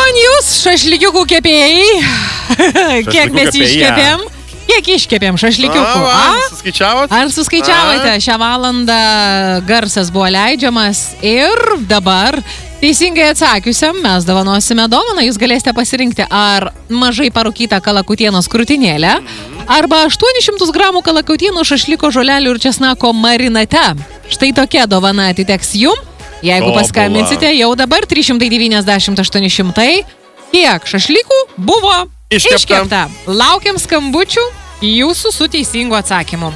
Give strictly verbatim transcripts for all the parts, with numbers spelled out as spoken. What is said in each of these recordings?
on jūs, šašlikiukų kepėjai. Kiek mes iškepėm? Kiek iškepėm šašlikiukų? A, va, suskaičiavot? Ar suskaičiavote? A. Šią valandą garsas buvo leidžiamas ir dabar teisingai atsakiusiam mes dovanosime dovaną. Jūs galėsite pasirinkti ar mažai parūkytą kalakutienos krūtinėlę, arba aštuonis šimtus gramų kalakutienų šašliko žolelių ir česnako marinate. Štai tokia dovana atiteks jum. Jeigu Tobula. Paskambinsite jau dabar trys šimtai devyniasdešimt aštuoni šimtai, kiek šašlikų buvo Iškepta. iškepta. Laukiam skambučių jūsų su teisingu atsakymu.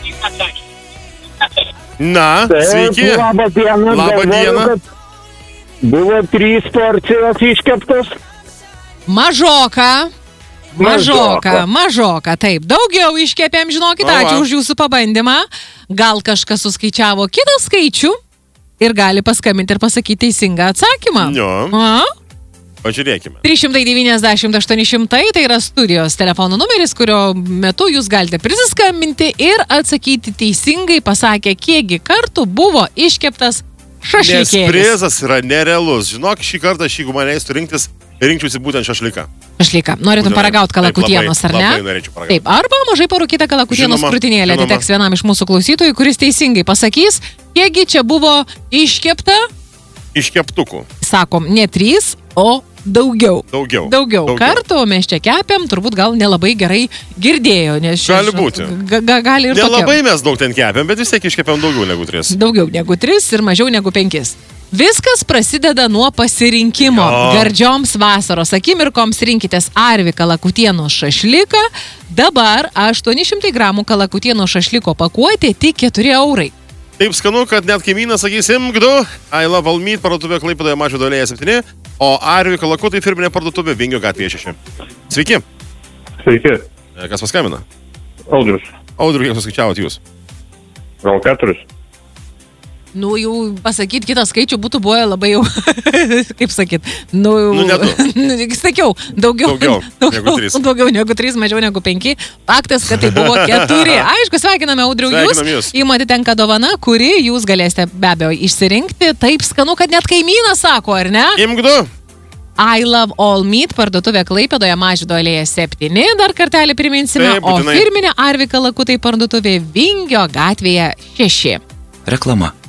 Na, sveiki. Labą dieną. Labą galvoju, dieną. kad Buvo trys porcijos iškeptos. Mažoka. Mažoka, Mažoka. mažoka, taip. Daugiau iškepėm, žinokit, O, va. ačiū už jūsų pabandymą. Gal kažkas suskaičiavo kitą skaičių ir gali paskambinti ir pasakyti teisingą atsakymą. Jo. A? Pažiūrėkime. trys šimtai devyniasdešimt aštuoni šimtai, tai yra studijos telefono numeris, kurio metu jūs galite prisiskambinti ir atsakyti teisingai, pasakę, kiekgi kartų buvo iškeptas Nes šašlikėlis. prizas yra nerealus. Žinok, šį kartą, šį jeigu manęs rinktis, rinkčiausi būtent šašliką. Šašlyką. Norėtum Būtent. paragauti kalakutienos, Taip, ar ne? labai- labai norėčiau paragauti. Taip, arba mažai parūkyta kalakutienos Žinoma, krūtinėlė žinoma. atiteks vienam iš mūsų klausytojų, kuris teisingai pasakys, kiekgi čia buvo iškepta, Iš keptukų. sakom, ne trys, o daugiau. Daugiau. Daugiau kartų mes čia kepėm, turbūt gal nelabai gerai girdėjo, nes čia, Gali būti. Ga, ga, gali ir tokia. Nelabai mes daug ten kepėm, bet vis tiek iškepėm daugiau negu tris. Daugiau negu tris ir mažiau negu penkis. Viskas prasideda nuo pasirinkimo. Jo. Gardžioms vasaros akimirkoms rinkitės Arvi kalakutienos šašliką. Dabar aštuoni šimtai gramų kalakutienos šašliko pakuotė tik keturi eurai. Taip skanu, kad net kaimynas sakys, imk du, I Love All Meat parduotuvė Klaipėdoje Mažvydo alėja septyni, o Arvi kalakutai firminė parduotuvė Vingio gatvėje šeši. Sveiki. Sveiki. E, Kas paskambina? Audrius. Audriu, kiek suskaičiavot jūs? Gal keturis? Nu, jau pasakyti kitą skaičių būtų buvę labai jau, kaip sakyt, nu, Nu, ne du. sakiau, daugiau, Daugiau negu trys. daugiau negu trys, mažiau negu penki. Faktas, kad tai buvo keturi. Aišku, sveikiname, Audriu, jūs. Sveikinam jus. Įmate tenka dovana, kuri jūs galėsite be abejo išsirinkti. Taip skanu, kad net kaimynas sako, ar ne? Imk du. I Love All Meat parduotuvė Klaipėdoje Mažvydo alėja septyni, dar kartelį priminsime, Taip, o būtinai. firminė Arvi kalakutai parduotuvė Vingio gatvėje šeši. Reklama.